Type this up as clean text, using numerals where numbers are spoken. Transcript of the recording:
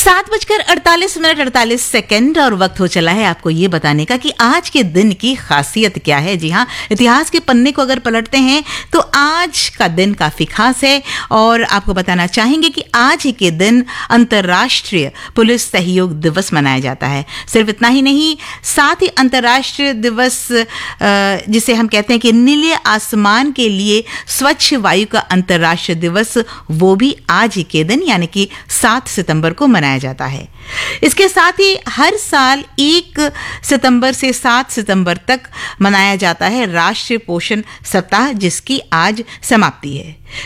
7:48 और वक्त हो चला है आपको ये बताने का कि आज के दिन की खासियत क्या है। जी हाँ, इतिहास के पन्ने को अगर पलटते हैं तो आज का दिन काफी खास है और आपको बताना चाहेंगे कि आज ही के दिन अंतर्राष्ट्रीय पुलिस सहयोग दिवस मनाया जाता है। सिर्फ इतना ही नहीं, साथ ही अंतर्राष्ट्रीय दिवस जिसे हम कहते हैं कि नीले आसमान के लिए स्वच्छ वायु का अंतर्राष्ट्रीय दिवस, वो भी आज ही के दिन यानी कि 7 सितंबर को मनाया जाता है। इसके साथ ही हर साल 1 सितंबर से 7 सितंबर तक मनाया जाता है राष्ट्रीय पोषण सप्ताह, जिसकी आज समाप्ति है।